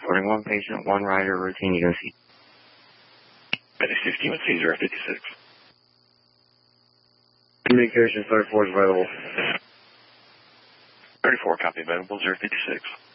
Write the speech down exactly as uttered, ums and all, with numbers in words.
Reporting one patient, one rider, routine U N C. Medic sixteen with C zero fifty-six. Communication thirty-four is available. thirty-four, copy available, zero fifty-six.